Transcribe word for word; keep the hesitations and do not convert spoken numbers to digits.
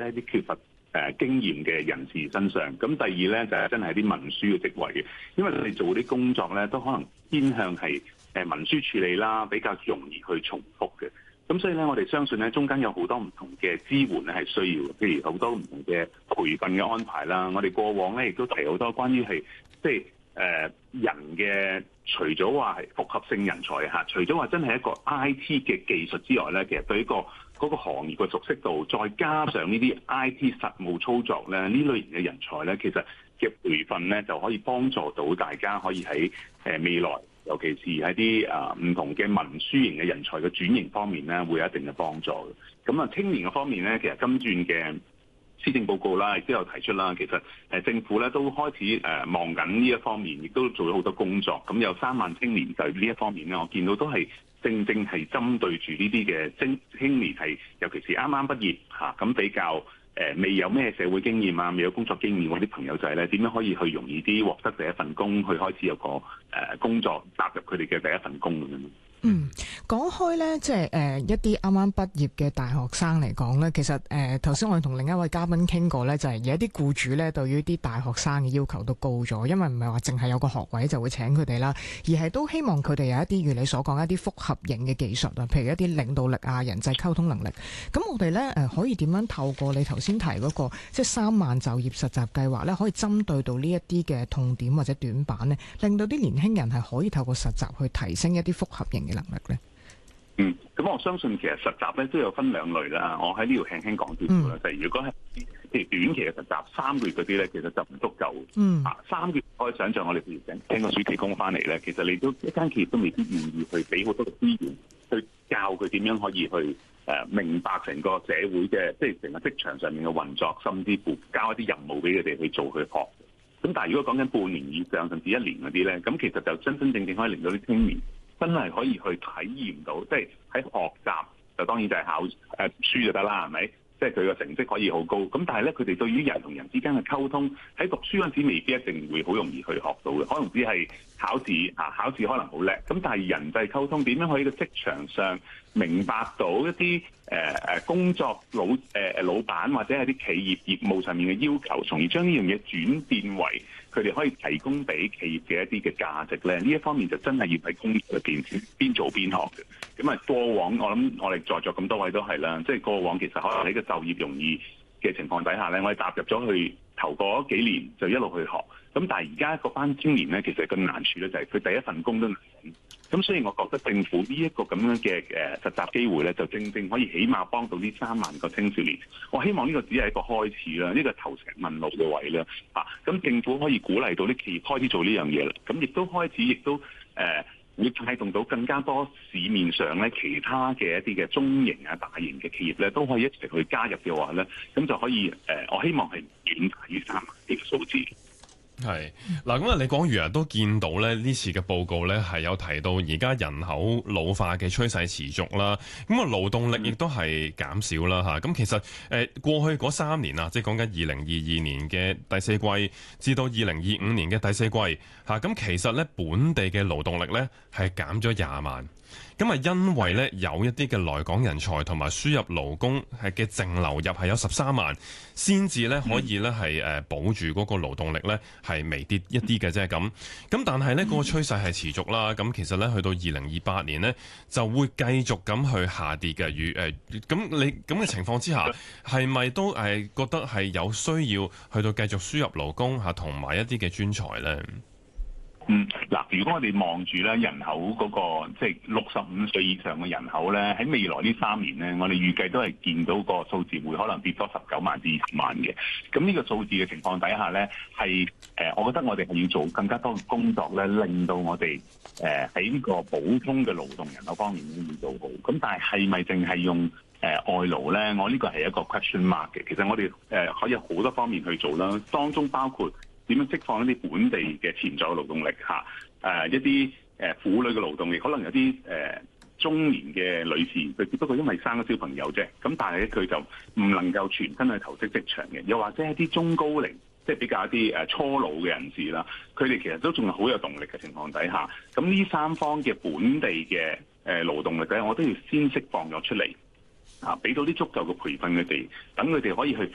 係一啲缺乏誒經驗嘅人士身上。咁第二咧就係真係啲文書嘅職位嘅，因為佢哋做啲工作咧都可能偏向係誒文書處理啦，比較容易去重複嘅。咁所以咧，我哋相信咧，中間有好多唔同嘅支援咧係需要嘅，譬如好多唔同嘅培訓嘅安排啦。我哋過往咧亦都提好多關於係即係誒人嘅，除咗話係複合性人才嚇，除咗話真係一個 I T 嘅技術之外咧，其實對呢個嗰個行業嘅熟悉度，再加上呢啲 I T 實務操作咧，呢類型嘅人才咧，其實嘅培訓咧就可以幫助到大家可以喺誒未來。尤其是喺啲啊唔同嘅文書型嘅人才嘅轉型方面咧，會有一定嘅幫助嘅。咁啊，青年嘅方面咧，其實今轉嘅施政報告啦，亦都有提出啦。其實誒政府咧都開始誒望緊呢一方面，亦都做咗好多工作。咁有三萬青年就呢一方面咧，我見到都係正正係針對住呢啲嘅青青年係，尤其是啱啱畢業嚇，咁比較。誒未有咩社會經驗啊，未有工作經驗嗰啲朋友仔咧，點樣可以去容易啲獲得第一份工，去開始有個誒工作踏入佢哋嘅第一份工咁樣。 嗯，講開咧，即係誒一啲啱啱畢業嘅大學生嚟講咧，其實誒頭先我哋同另一位嘉賓傾過咧，就係有一啲僱主咧對於啲大學生嘅要求都高咗，因為唔係話淨係有個學位就會請佢哋啦，而係都希望佢哋有一啲如你所講一啲複合型嘅技術啊，譬如一啲領導力啊、人際溝通能力。咁我哋咧誒可以點樣透過你頭先提嗰個即係三萬就業實習計劃咧，可以針對到呢一啲嘅痛點或者短板咧，令到啲年輕人係可以透過實習去提升一啲複合型嘅能力咧。 嗯，咁我相信其實實習咧都有分兩類啦。我喺呢度輕輕講少少啦，就係、是、如果係譬如短期嘅實習，三個月嗰啲咧，其實就唔足夠。嗯，啊，三個月可以想象我哋譬如請請個暑期工翻嚟咧，其實你都一間企業都未必願意去俾好多嘅資源去教佢點樣可以去誒明白成個社會嘅，即係成個職場上面嘅運作，甚至乎交一啲任務俾佢哋去做去學。咁但係如果講緊半年以上甚至一年嗰啲咧，咁其實就真真正正可以令到啲青年真係可以去體驗到，即係喺學習就當然就係考誒書就得啦，係咪？即係佢個成績可以好高。咁但係咧，佢哋對於人同人之間嘅溝通，喺讀書嗰陣時未必一定會好容易去學到嘅，可能只係考試啊，考試可能好叻。咁但係人際溝通點樣可以喺個職場上明白到一啲誒誒工作老誒誒、呃、老闆或者係啲企業業務上面嘅要求，從而將呢樣嘢轉變為佢哋可以提供俾企業嘅一啲嘅價值咧，呢一方面就真係要喺工業裏邊邊做邊學嘅。咁啊，過往我諗我哋在座咁多位都係啦，即係過往其實可能喺個就業容易嘅情況底下咧，我哋踏入咗去頭嗰幾年就一路去學。咁但係而家嗰班青年咧，其實個難處咧就係佢第一份工都難。咁所以我覺得政府呢一個咁樣嘅誒實習機會咧，就正正可以起碼幫到呢三萬個青少年。我希望呢個只係一個開始啦，呢個投石問路嘅位啦。啊，咁政府可以鼓勵到啲企業開始做呢樣嘢啦。咁亦都開始，亦都誒會帶動到更加多市面上咧其他嘅一啲嘅中型啊、大型嘅企業咧，都可以一齊去加入嘅話咧，咁就可以誒，我希望係遠大於三萬呢個數字。 係嗱，咁啊，你講完啊，都見到咧呢次嘅報告咧係有提到而家人口老化嘅趨勢持續啦，咁啊勞動力亦都係減少啦嚇。咁其實誒過去嗰三年啊，即係講緊二零二二年嘅第四季至到二零二五年嘅第四季嚇，咁其實咧本地嘅勞動力咧係減咗廿萬。咁啊，因為咧有一啲嘅來港人才同埋輸入勞工係嘅淨流入係有十三萬，先至咧可以咧係誒保住嗰個勞動力咧係微跌一啲嘅啫咁。咁但係咧嗰個趨勢係持續啦。咁其實咧去到二零二八年咧就會繼續咁去下跌嘅。與誒咁你咁嘅情況之下，係咪都係覺得係有需要去到繼續輸入勞工嚇同埋一啲嘅專才咧？ 嗯，嗱，如果我哋望住咧人口嗰、那個即係六十五歲以上嘅人口咧，喺未來呢三年咧，我哋預計都係見到個數字會可能跌多十九萬至二十萬嘅。咁呢個數字嘅情況底下咧，係誒，我覺得我哋係要做更加多嘅工作咧，令到我哋誒喺呢個補充嘅勞動人口方面咧要做好。咁但係係咪淨係用誒、呃、外勞咧？我呢個係一個 question mark 嘅。其實我哋誒、呃、可以有好多方面去做啦，當中包括點樣釋放一啲本地嘅潛在勞動力嚇？誒、呃、一啲誒婦女嘅勞動力，可能有啲誒、呃、中年嘅女士，佢只不過因為生咗小朋友啫，咁但係咧佢就唔能夠全身去投職職場嘅，又或者一啲中高齡，即係比較一啲誒初老嘅人士啦，佢哋其實都仲係好有動力嘅情況底下，咁呢三方嘅本地嘅誒勞動力咧，我都要先釋放咗出嚟。啊！俾到啲足夠嘅培訓佢哋，等佢哋可以去